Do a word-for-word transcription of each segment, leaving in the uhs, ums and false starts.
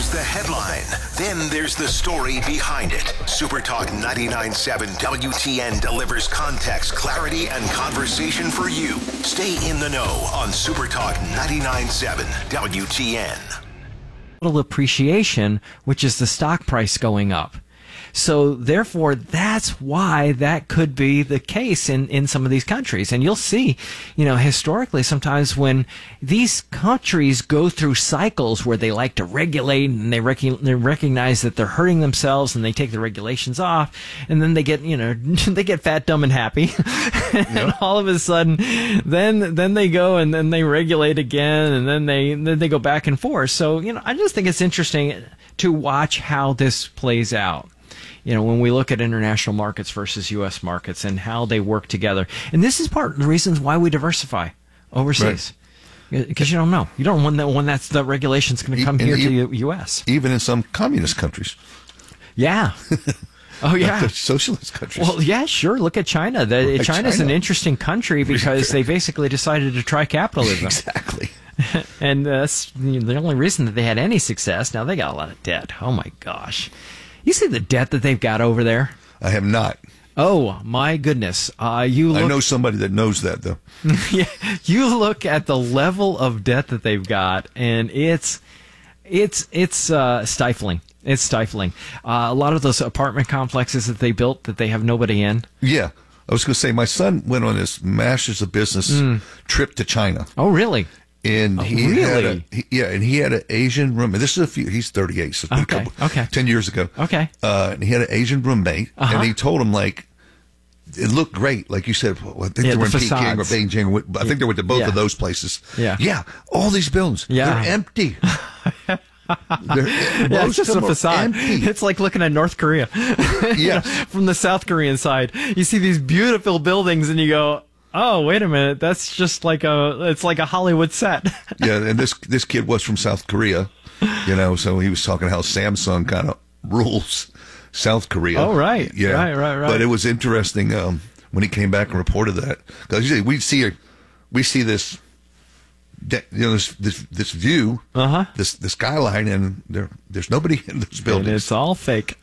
There's the headline. Then there's the story behind it. SuperTalk ninety-nine point seven W T N delivers context, clarity, and conversation for you. Stay in the know on SuperTalk ninety-nine point seven W T N. Little appreciation, which is the stock price going up. So therefore, that's why that could be the case in, in some of these countries. And you'll see, you know, historically, sometimes when these countries go through cycles where they like to regulate and they, rec- they recognize that they're hurting themselves and they take the regulations off, and then they get, you know, they get fat, dumb, and happy. and yep. all of a sudden, then then they go and then they regulate again, and then they then they go back and forth. So, you know, I just think it's interesting to watch how this plays out. You know, when we look at international markets versus U S markets and how they work together. And this is part of the reasons why we diversify overseas. Because right. you don't know. You don't know when, that, when that's, the regulation's going to come here e- to the U S. Even in some communist countries. Yeah. Oh, yeah. Like socialist countries. Well, yeah, sure. Look at China. The, like China's China. an interesting country because they basically decided to try capitalism. Exactly. and uh, that's the only reason that they had any success. Now they got a lot of debt. Oh, my gosh. You see the debt that they've got over there? I have not. Oh, my goodness. Uh, you look, I know somebody that knows that, though. yeah, you look at the level of debt that they've got, and it's it's it's uh, stifling. It's stifling. Uh, a lot of those apartment complexes that they built that they have nobody in. Yeah. I was going to say, my son went on his Masters of Business mm. trip to China. Oh, really? And oh, he really? had a, he, yeah, and he had an Asian roommate. This is a few. He's thirty-eight, so okay, a couple, okay, ten years ago. Okay, uh, and he had an Asian roommate, uh-huh. and he told him like it looked great, like you said. Well, I think yeah, they were the in Peking or Beijing. I think they were to both yeah. of those places. Yeah, yeah, all these buildings, yeah. they're empty. They're, yeah, it's just a facade. Empty. It's like looking at North Korea. Yeah, from the South Korean side, you see these beautiful buildings, and you go, oh, wait a minute. That's just like a, it's like a Hollywood set. Yeah. And this, this kid was from South Korea, you know, so he was talking how Samsung kind of rules South Korea. Oh, right. Yeah. Right, right, right. But it was interesting, um, when he came back and reported that, because usually we see, a, we see this, you know, this, this, this view, uh-huh. this, the skyline, and there, there's nobody in those buildings. And it's all fake.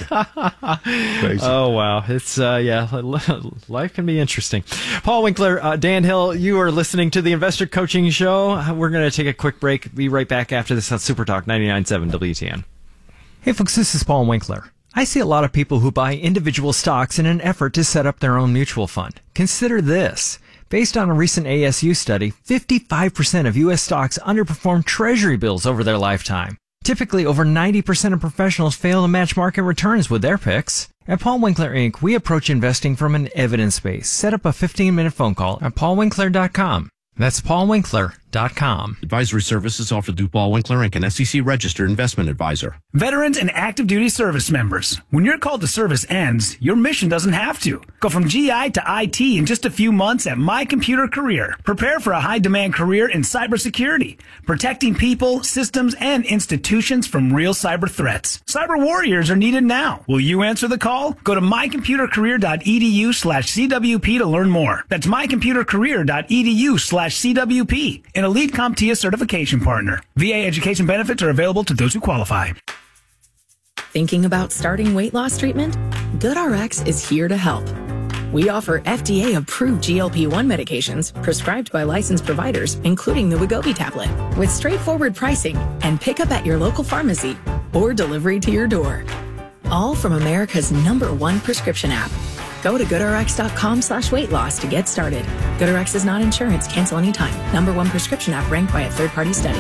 Crazy. Oh, wow. It's, uh, yeah, life can be interesting. Paul Winkler, uh, Dan Hill, you are listening to the Investor Coaching Show. We're going to take a quick break. Be right back after this on Super Talk ninety-nine point seven W T N. Hey, folks, this is Paul Winkler. I see a lot of people who buy individual stocks in an effort to set up their own mutual fund. Consider this. Based on a recent A S U study, fifty-five percent of U S stocks underperform Treasury bills over their lifetime. Typically, over ninety percent of professionals fail to match market returns with their picks. At Paul Winkler, Incorporated, we approach investing from an evidence base. Set up a fifteen-minute phone call at paul winkler dot com. That's paul winkler dot com. Advisory services offered through Paul Winkler Incorporated, an S E C-registered investment advisor. Veterans and active duty service members. When your call to service ends, your mission doesn't have to. Go from G I to I T in just a few months at My Computer Career. Prepare for a high-demand career in cybersecurity, protecting people, systems, and institutions from real cyber threats. Cyber warriors are needed now. Will you answer the call? Go to my computer career dot e d u slash c w p to learn more. That's my computer career dot e d u slash c w p. An elite CompTIA certification partner. V A education benefits are available to those who qualify. Thinking about starting weight loss treatment? GoodRx is here to help. We offer F D A-approved G L P one medications prescribed by licensed providers, including the Wegovy tablet, with straightforward pricing and pickup at your local pharmacy or delivery to your door. All from America's number one prescription app. Go to goodrx dot com slash weight loss to get started. GoodRx is not insurance. Cancel anytime. Number one prescription app ranked by a third-party study.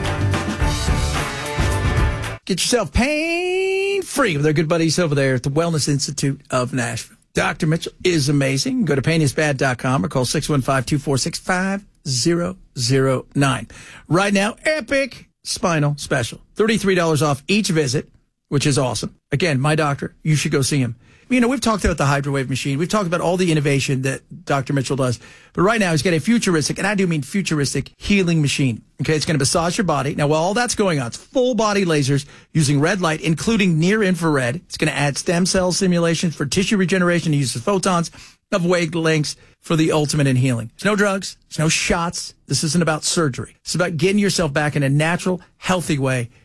Get yourself pain-free with our good buddies over there at the Wellness Institute of Nashville. Doctor Mitchell is amazing. Go to pain is bad dot com or call six one five, two four six, five zero zero nine. Right now, epic spinal special. thirty-three dollars off each visit, which is awesome. Again, my doctor, you should go see him. You know, we've talked about the HydroWave machine. We've talked about all the innovation that Doctor Mitchell does. But right now, he's got a futuristic, and I do mean futuristic, healing machine. Okay, it's going to massage your body. Now, while all that's going on, it's full body lasers using red light, including near infrared. It's going to add stem cell simulations for tissue regeneration. It uses photons of wavelengths for the ultimate in healing. There's no drugs. There's no shots. This isn't about surgery. It's about getting yourself back in a natural, healthy way